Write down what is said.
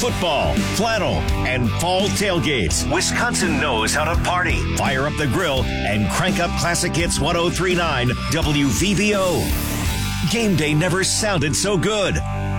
football, flannel, and fall tailgates. Wisconsin knows how to party. Fire up the grill and crank up Classic Hits 103.9 WVBO. Game day never sounded so good.